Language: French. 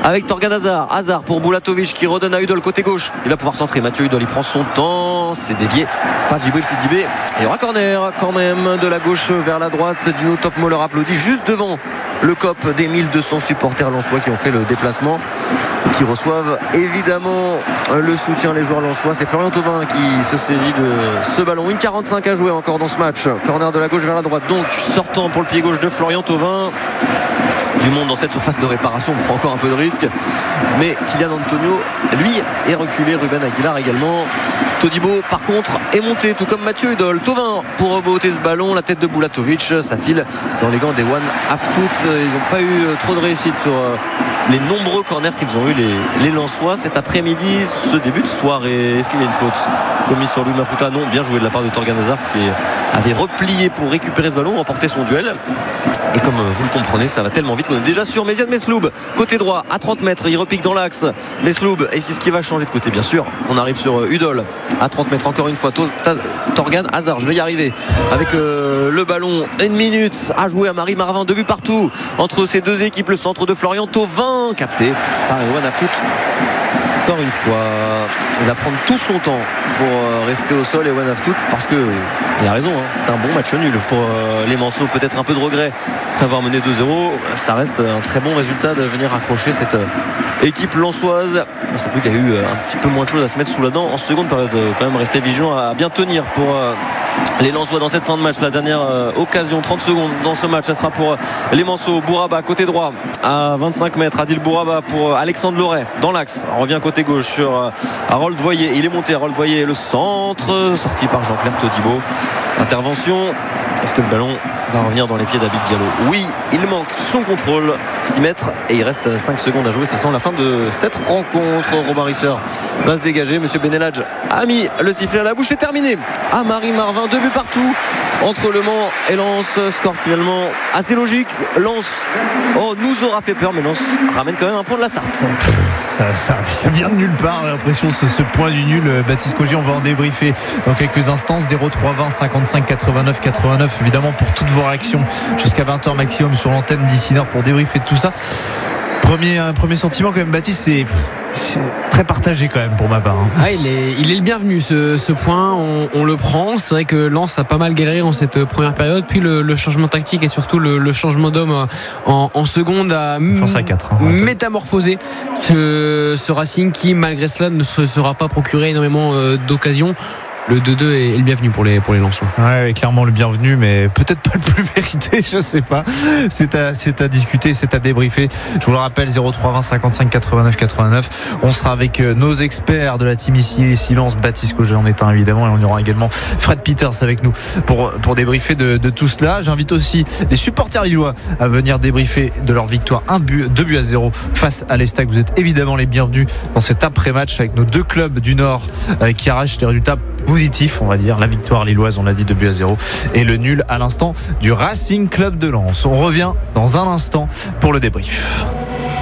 avec Torgan Hazard. Hazard pour Bulatovic qui redonne à Udol côté gauche. Il va pouvoir centrer. Mathieu Udol, il prend son temps. C'est dévié. Pas Djibril Sidibé. Et il y aura corner quand même de la gauche vers la droite. Dino Topmoller applaudit juste devant le COP des 1200 supporters lensois qui ont fait le déplacement et qui reçoivent évidemment le soutien. Les joueurs lensois, c'est Florian Thauvin qui se saisit de ce ballon. 1,45 à jouer encore dans ce match. Corner de la gauche vers la droite, donc sortant pour le pied gauche de Florian Thauvin. Du monde dans cette surface de réparation, on prend encore un peu de risque, mais Kylian Antonio lui est reculé, Ruben Aguilar également. Todibo par contre est monté, tout comme Mathieu Udol. Thauvin pour reboter ce ballon, la tête de Bulatovic, ça file dans les gants d'Ewan Aftout. Ils n'ont pas eu trop de réussite sur les nombreux corners qu'ils ont eu les Lensois cet après-midi, ce début de soirée. Est-ce qu'il y a une faute commise sur Louis Mafuta? Non, bien joué de la part de Torgan Hazard qui avait replié pour récupérer ce ballon, remporter son duel. Et comme vous le comprenez, ça va tellement vite qu'on est déjà sur Méziane Mesloub, côté droit à 30 mètres, il repique dans l'axe. Mesloub, et c'est ce qui va changer de côté bien sûr. On arrive sur Udol à 30 mètres encore une fois. Torgan Hazard, je vais y arriver avec le ballon. 1 minute à jouer à Marie Marvin, 2 buts partout entre ces deux équipes. Le centre de Florian Thauvin capté par Ewan Aftout. Encore une fois, il va prendre tout son temps pour rester au sol, Ewan Aftout, parce que il a raison, hein, c'est un bon match nul pour les Manceaux. Peut-être un peu de regret après avoir mené 2-0. Ça reste un très bon résultat de venir accrocher cette équipe lensoise. Surtout qu'il y a eu un petit peu moins de choses à se mettre sous la dent en seconde période. Quand même rester vigilant, à bien tenir pour les Lensois dans cette fin de match. La dernière occasion, 30 secondes dans ce match, ça sera pour les Manceaux. Bouraba côté droit à 25 mètres, Adil Bouraba pour Alexandre Loret dans l'axe. On revient côté gauche sur Harold Voyer. Il est monté, Harold Voyer, le centre sorti par Jean-Claire Todibo. Intervention. Est-ce que le ballon va revenir dans les pieds d'Abid Diallo? Oui, il manque son contrôle, 6 mètres, et il reste 5 secondes à jouer. Ça sent la fin de cette rencontre. Robin Risser va se dégager. Monsieur Benelage a mis le sifflet à la bouche. C'est terminé à Marie Marvin, 2 buts partout entre Le Mans et Lens. Score finalement assez logique. Lens nous aura fait peur, mais Lens ramène quand même un point de la Sarthe. Ça vient de nulle part, j'ai l'impression, ce point du nul. Baptiste Cogier, on va en débriefer dans quelques instants. 03 20 55 89 89, évidemment, pour toutes vos réactions jusqu'à 20h maximum sur l'antenne d'ici là pour débriefer de tout ça. Premier sentiment quand même, Baptiste, c'est très partagé quand même pour ma part. Ah, il est le bienvenu ce point, on le prend. C'est vrai que Lens a pas mal galéré en cette première période, puis le changement tactique et surtout le changement d'homme en seconde a métamorphosé ce Racing qui malgré cela ne se sera pas procuré énormément d'occasions. Le 2-2 est le bienvenu pour les Lensois. Ouais, clairement le bienvenu, mais peut-être pas le plus mérité, je sais pas. C'est à discuter, c'est à débriefer. Je vous le rappelle, 03 20 55 89 89. On sera avec nos experts de la team ici Silence, Baptiste Cogier en est un évidemment, et on y aura également Fred Peters avec nous pour débriefer de tout cela. J'invite aussi les supporters lillois à venir débriefer de leur victoire 2 buts à 0 face à l'Estac. Vous êtes évidemment les bienvenus dans cet après-match avec nos deux clubs du Nord qui arrachent des résultats positif, on va dire. La victoire lilloise, on l'a dit, 2 buts à 0, et le nul à l'instant du Racing Club de Lens. On revient dans un instant pour le débrief.